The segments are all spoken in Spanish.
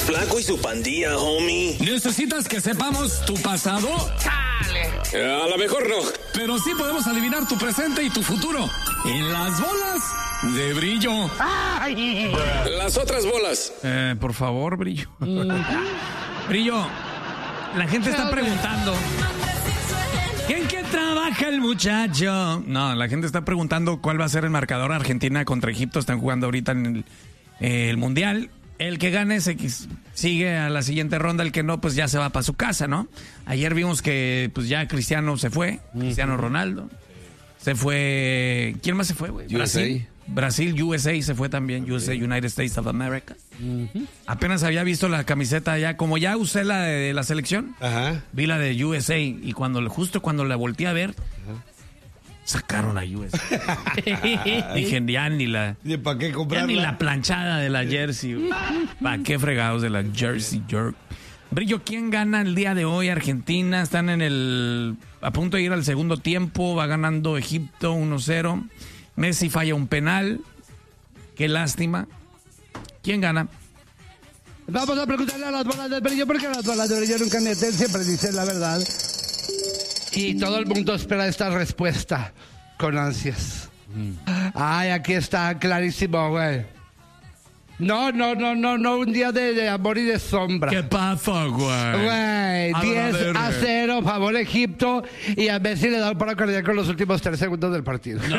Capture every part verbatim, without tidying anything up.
Flaco y su Pandilla, homie. ¿Necesitas que sepamos tu pasado? ¡Chale! A lo mejor no. Pero sí podemos adivinar tu presente y tu futuro en las bolas de Brillo. ¡Ay! Las otras bolas. Eh, por favor, Brillo. Brillo, la gente está preguntando. ¿En qué trabaja el muchacho? No, la gente está preguntando cuál va a ser el marcador. Argentina contra Egipto están jugando ahorita en el, eh, el Mundial. El que gane se sigue a la siguiente ronda, el que no, pues ya se va para su casa, ¿no? Ayer vimos que pues ya Cristiano se fue, Cristiano Ronaldo. Se fue... ¿Quién más se fue, güey? Brasil. Brasil, U S A se fue también, U S A, United States of America. Uh-huh. Apenas había visto la camiseta ya, como ya usé la de, de la selección, Ajá. vi la de U S A y cuando justo cuando la volteé a ver, Ajá. sacaron a U S A. Dije, ya ni la... ¿Para qué comprarla? Ya ni la planchada de la jersey. ¿Para qué fregados de la jersey jerk? Brillo, ¿quién gana el día de hoy? Argentina, están en el... a punto de ir al segundo tiempo, va ganando Egipto uno cero. Messi falla un penal. Qué lástima. ¿Quién gana? Vamos a preguntarle a las bolas del Brillo, porque las bolas del Brillo nunca mienten, siempre dicen la verdad. Y todo el mundo espera esta respuesta con ansias. Mm. Ay, aquí está clarísimo, güey. No, no, no, no, no, un día de, de amor y de sombra. ¿Qué pasa, güey? Güey, diez a cero, favor Egipto, y a Messi le da un paro cardíaco en los últimos tres segundos del partido. No.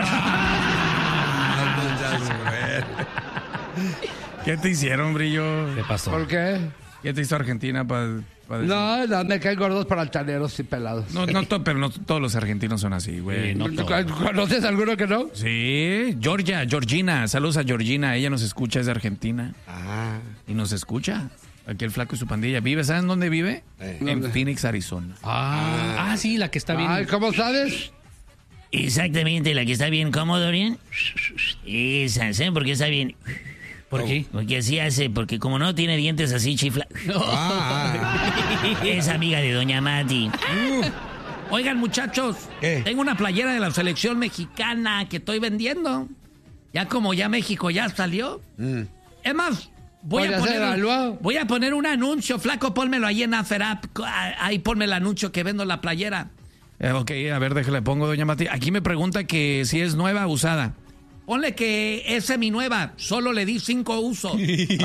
¿Qué te hicieron, Brillo? ¿Qué pasó? ¿Por qué? ¿Qué te hizo Argentina para pa No, no, me caen gordos para altaneros y pelados. No, no, to, pero no todos los argentinos son así, güey. Sí, no ¿Conoces alguno que no? Sí, Georgia, Georgina. Saludos a Georgina. Ella nos escucha, es de Argentina. Ah. Y nos escucha. Aquí el Flaco y su pandilla. ¿Vive? ¿Saben dónde vive? Eh. En ¿Dónde? Phoenix, Arizona. Ah, ah, sí, la que está bien. Ay, ¿cómo sabes? Exactamente, la que está bien cómodo, ¿bien? Esa, ¿saben por qué está bien? ¿Por qué? Porque así hace, porque como no tiene dientes así chifla... Ah. Es amiga de Doña Mati. Oigan, muchachos, ¿Qué? tengo una playera de la selección mexicana que estoy vendiendo. Ya como ya México ya salió. Mm. Es más, voy Oye, a, poner, evaluado. voy a poner un anuncio. Flaco, pónmelo ahí en Aferap. Ahí ponme el anuncio que vendo la playera. Eh, ok, a ver, déjale, pongo, Doña Mati. Aquí me pregunta que si es nueva o usada. Ponle que es seminueva, solo le di cinco usos. Y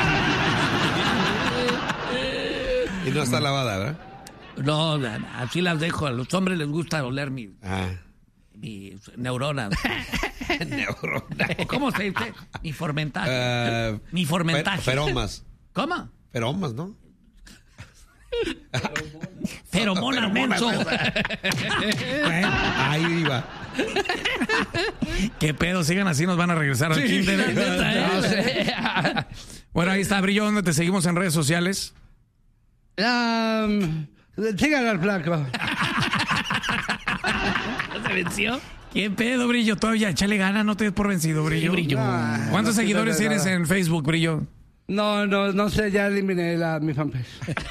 no está lavada, ¿verdad? No, así las dejo. A los hombres les gusta oler mi, Ah. mi neurona. Neurona. ¿Cómo se dice? Mi formentaje. Uh, mi formentaje. Fer- feromas. ¿Cómo? Feromas, ¿no? Feromonas, menso. Ahí iba. ¿Qué pedo? Sigan así, nos van a regresar al kinder. No sé. Bueno, ahí está, Brillo. ¿Dónde te seguimos en redes sociales? Um, síganlo al Flaco. ¿Se venció? ¿Qué pedo, Brillo? Todavía, échale gana, no te des por vencido, Brillo. Brillo. Ah, ¿Cuántos no seguidores sirve de tienes nada. en Facebook, Brillo? No, no, no sé, ya eliminé la, mi fanpage.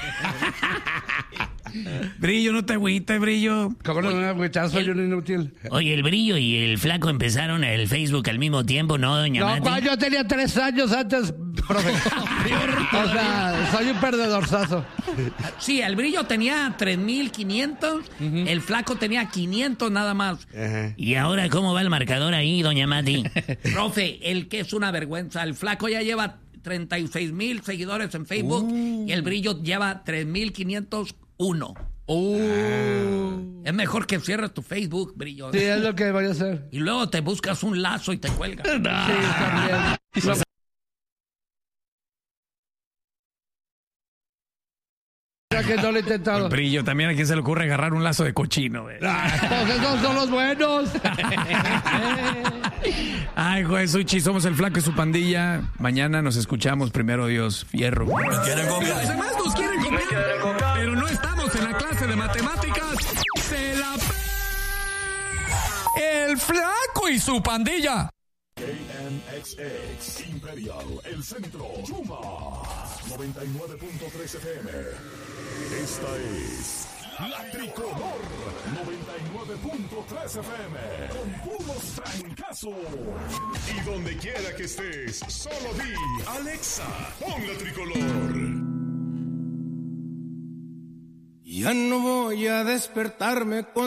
Brillo, no te agüites, Brillo. ¿Cómo no me agüitas? Soy un inútil. Oye, el Brillo y el Flaco empezaron el Facebook al mismo tiempo, ¿no, Doña No, Mati? cual, yo tenía tres años antes, profe. O sea, soy un perdedorzazo. Sí, el Brillo tenía tres mil quinientos, uh-huh. El Flaco tenía quinientos nada más. Ajá. ¿Y ahora cómo va el marcador ahí, Doña Mati? Profe, el que es una vergüenza. El Flaco ya lleva treinta y seis mil seguidores en Facebook uh. y el Brillo lleva tres mil quinientos uno. Uh. Es mejor que cierres tu Facebook, Brillo. Sí, es lo que voy a hacer. Y luego te buscas un lazo y te cuelgas. Sí, también. No. Que no lo he intentado. Brillo, también a quién se le ocurre agarrar un lazo de cochino, güey. Pues esos son los buenos. Ay, güey, Suchi, somos el Flaco y su pandilla. Mañana nos escuchamos, primero Dios, fierro. ¿Me quieren copiar? Los demás nos quieren copiar, pero no estamos en la clase de matemáticas. ¡Se la p... El Flaco y su pandilla! K M X X Imperial, El Centro, Yuma, noventa y nueve punto tres F M. Esta es La Tricolor, noventa y nueve punto tres F M, con puros trancazos. Y donde quiera que estés, solo di, Alexa, pon La Tricolor. Ya no voy a despertarme con